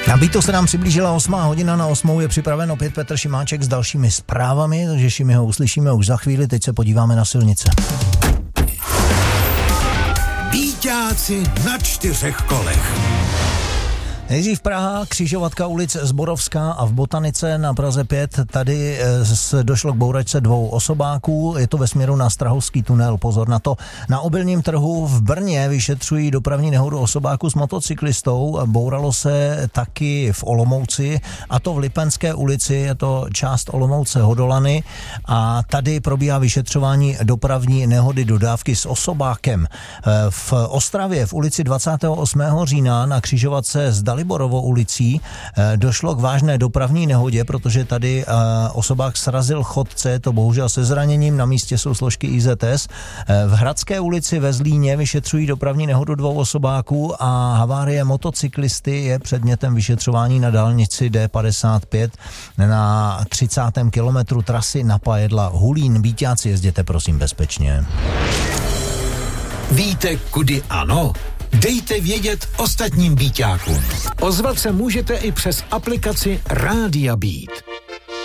Na Beatu se nám přiblížila 8 hodina, na 8 je připraven opět Petr Šimáček s dalšími zprávami, takže Šimi ho uslyšíme už za chvíli, teď se podíváme na silnice. Bíťáci na 4 kolech. Nejdřív Praha, křižovatka ulic Zborovská a v Botanice na Praze 5. Tady došlo k bouračce 2 osobáků, je to ve směru na Strahovský tunel, pozor na to. Na Obilním trhu v Brně vyšetřují dopravní nehodu osobáku s motocyklistou, bouralo se taky v Olomouci, a to v Lipenské ulici, je to část Olomouce Hodolany, a tady probíhá vyšetřování dopravní nehody dodávky s osobákem. V Ostravě v ulici 28. října na křižovatce s Daliborovou ulicí došlo k vážné dopravní nehodě, protože tady osobák srazil chodce, to bohužel se zraněním, na místě jsou složky IZS. V Hradské ulici ve Zlíně vyšetřují dopravní nehodu 2 osobáků a havárie motocyklisty je předmětem vyšetřování na dálnici D55 na 30. kilometru trasy Napajedla Hulín. Bíťáci, jezděte prosím bezpečně. Víte, kudy ano? Dejte vědět ostatním Bíťákům. Ozvat se můžete i přes aplikaci Rádia Beat.